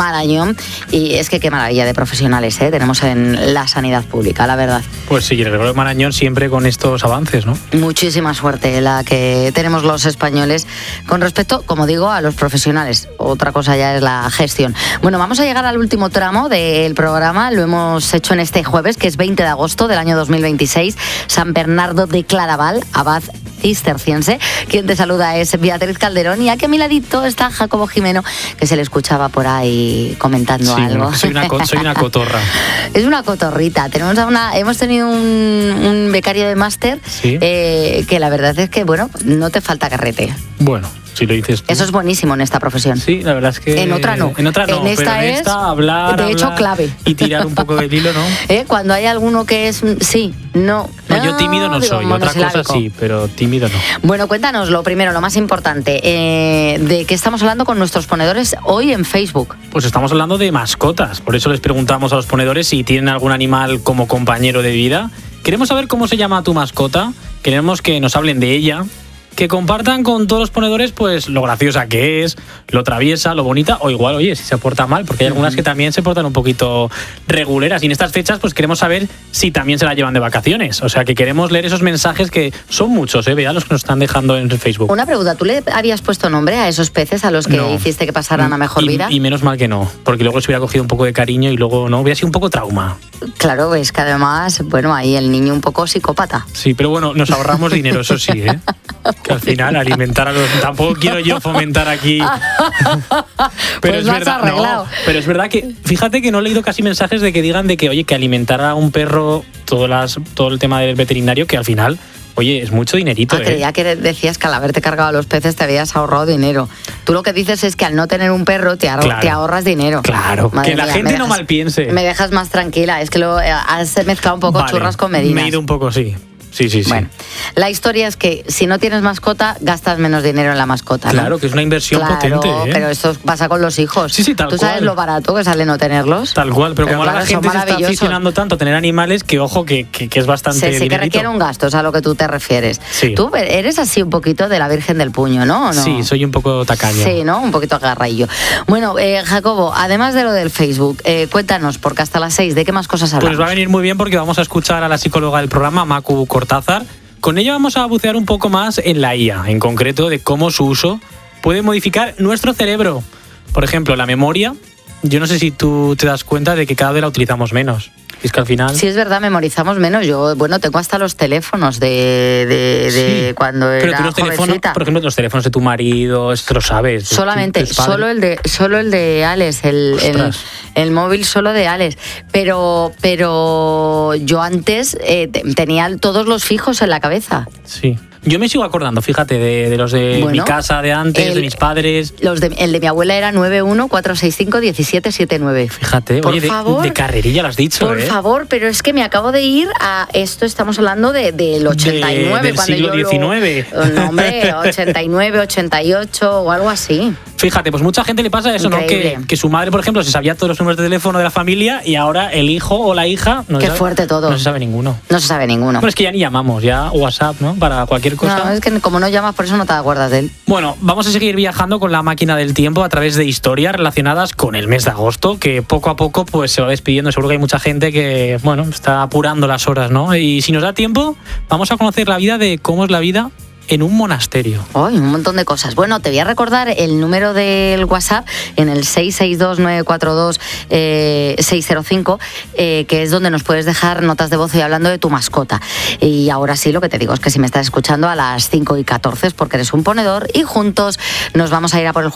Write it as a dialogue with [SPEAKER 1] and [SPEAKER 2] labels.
[SPEAKER 1] Marañón. Y es que qué maravilla de profesionales tenemos en la sanidad pública, la verdad.
[SPEAKER 2] Pues sí, el Gregorio Marañón siempre con estos avances, ¿no?
[SPEAKER 1] Muchísima suerte la que tenemos los españoles con respecto, como digo, a los profesionales. Otra cosa ya es la gestión. Bueno, vamos a llegar al último tramo del programa. Lo hemos hecho en este jueves, que es 20 de agosto del año 2026. San Bernardo de Claraval, abad cisterciense. Quien te saluda es Beatriz Calderón, y aquí a mi ladito está Jacobo Jimeno, que se le escuchaba por ahí comentando algo.
[SPEAKER 2] Soy una cotorra.
[SPEAKER 1] Es una cotorrita. Hemos tenido un becario de máster,
[SPEAKER 2] ¿sí?
[SPEAKER 1] Que la verdad es que, bueno, no te falta carrete.
[SPEAKER 2] Bueno, si lo dices tú.
[SPEAKER 1] Eso es buenísimo en esta profesión.
[SPEAKER 2] Sí, la verdad es que...
[SPEAKER 1] En otra no.
[SPEAKER 2] En esta hablar,
[SPEAKER 1] de hecho, clave.
[SPEAKER 2] Y tirar un poco del hilo, ¿no?
[SPEAKER 1] Cuando hay alguno que es sí, no.
[SPEAKER 2] No, yo tímido no soy, otra cosa sí, pero tímido no.
[SPEAKER 1] Bueno, cuéntanos lo primero, lo más importante, de qué estamos hablando con nuestros ponedores hoy en Facebook.
[SPEAKER 2] Pues estamos hablando de mascotas, por eso les preguntamos a los ponedores si tienen algún animal como compañero de vida. Queremos saber cómo se llama tu mascota, queremos que nos hablen de ella, que compartan con todos los ponedores pues lo graciosa que es, lo traviesa, lo bonita, o igual, oye, si se porta mal, porque hay algunas que también se portan un poquito reguleras, y en estas fechas pues queremos saber si también se la llevan de vacaciones. O sea, que queremos leer esos mensajes, que son muchos, vean los que nos están dejando en Facebook.
[SPEAKER 1] Una pregunta, ¿tú le habías puesto nombre a esos peces a los que hiciste que pasaran a mejor vida?
[SPEAKER 2] Y menos mal que no, porque luego se hubiera cogido un poco de cariño y luego no, hubiera sido un poco trauma.
[SPEAKER 1] Claro, es que además, bueno, ahí el niño un poco psicópata.
[SPEAKER 2] Sí, pero bueno, nos ahorramos dinero, eso sí, que al final alimentar a los... Tampoco quiero yo fomentar aquí... Pero
[SPEAKER 1] pues es verdad,
[SPEAKER 2] pero es verdad que, fíjate que no he leído casi mensajes de que digan de que, oye, que alimentar a un perro, todo el tema del veterinario, que al final... Oye, es mucho dinerito,
[SPEAKER 1] Creía que decías que al haberte cargado a los peces te habías ahorrado dinero. Tú lo que dices es que al no tener un perro te ahorras dinero.
[SPEAKER 2] Claro, madre que la gente no mal piense.
[SPEAKER 1] Me dejas más tranquila, es que has mezclado un poco churras con medidas.
[SPEAKER 2] Me he ido un poco, sí. Sí.
[SPEAKER 1] Bueno, la historia es que si no tienes mascota, gastas menos dinero en la mascota, ¿no?
[SPEAKER 2] Claro, que es una inversión potente.
[SPEAKER 1] Pero esto pasa con los hijos.
[SPEAKER 2] Sí, tal cual.
[SPEAKER 1] ¿Tú sabes lo barato que sale no tenerlos?
[SPEAKER 2] Tal cual, pero como ahora la gente se está aficionando tanto a tener animales, que ojo, que es bastante
[SPEAKER 1] sí que requiere un gasto, es a lo que tú te refieres.
[SPEAKER 2] Sí.
[SPEAKER 1] Tú eres así un poquito de la Virgen del Puño, ¿no? ¿O no?
[SPEAKER 2] Sí, soy un poco tacaño.
[SPEAKER 1] Sí, ¿no? Un poquito agarraillo. Bueno, Jacobo, además de lo del Facebook, cuéntanos, porque hasta las 6, ¿de qué más cosas hablamos?
[SPEAKER 2] Pues va a venir muy bien porque vamos a escuchar a la psicóloga del programa, Macu Cortázar. Con ella vamos a bucear un poco más en la IA, en concreto de cómo su uso puede modificar nuestro cerebro. Por ejemplo, la memoria. Yo no sé si tú te das cuenta de que cada vez la utilizamos menos. Es que al final...
[SPEAKER 1] Sí, es verdad, memorizamos menos. Yo, tengo hasta los teléfonos de cuando
[SPEAKER 2] pero
[SPEAKER 1] era
[SPEAKER 2] tú los teléfonos, por ejemplo, los teléfonos de tu marido, esto lo sabes.
[SPEAKER 1] Solamente, solo el de Alex, el móvil solo de Alex. Pero yo antes tenía todos los fijos en la cabeza.
[SPEAKER 2] Sí. Yo me sigo acordando, fíjate, de los de mi casa de antes, de mis padres.
[SPEAKER 1] El de mi abuela era 914651779.
[SPEAKER 2] Fíjate,
[SPEAKER 1] por
[SPEAKER 2] oye,
[SPEAKER 1] favor,
[SPEAKER 2] de carrerilla lo has dicho,
[SPEAKER 1] Por favor, pero es que me acabo de ir a esto, estamos hablando del 89.
[SPEAKER 2] Del siglo XIX.
[SPEAKER 1] No, hombre, 89, 88 o algo así.
[SPEAKER 2] Fíjate, pues mucha gente le pasa eso,
[SPEAKER 1] increíble,
[SPEAKER 2] ¿no? Que su madre, por ejemplo, se sabía todos los números de teléfono de la familia y ahora el hijo o la hija...
[SPEAKER 1] Qué fuerte todo.
[SPEAKER 2] No se sabe ninguno.
[SPEAKER 1] No se sabe ninguno.
[SPEAKER 2] Bueno, es que ya ni llamamos, ya WhatsApp, ¿no? Para cualquier cosa.
[SPEAKER 1] No, es que como no llamas, por eso no te acuerdas de él.
[SPEAKER 2] Bueno, vamos a seguir viajando con la máquina del tiempo a través de historias relacionadas con el mes de agosto, que poco a poco pues se va despidiendo. Seguro que hay mucha gente que, bueno, está apurando las horas, ¿no? Y si nos da tiempo, vamos a conocer la vida de cómo es la vida en un monasterio.
[SPEAKER 1] ¡Ay, un montón de cosas! Bueno, te voy a recordar el número del WhatsApp en el 662-942-605, que es donde nos puedes dejar notas de voz y hablando de tu mascota. Y ahora sí, lo que te digo es que si me estás escuchando a las 5:14 es porque eres un ponedor y juntos nos vamos a ir a por el